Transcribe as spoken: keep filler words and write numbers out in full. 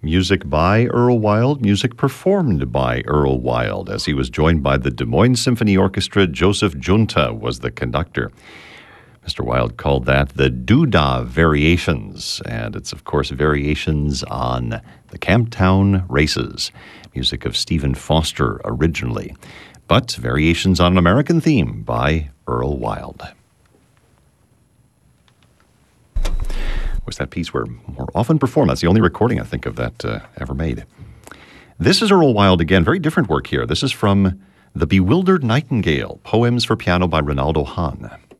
Music by Earl Wild, music performed by Earl Wild, as he was joined by the Des Moines Symphony Orchestra. Joseph Junta was the conductor. Mister Wild called that the Doodah Variations, and it's, of course, variations on the Camptown Races, music of Stephen Foster originally, but variations on an American theme by Earl Wild. Was that piece where more often performed? That's the only recording, I think, of that uh, ever made. This is Earl Wild again, very different work here. This is from The Bewildered Nightingale, Poems for Piano by Ronaldo Hahn.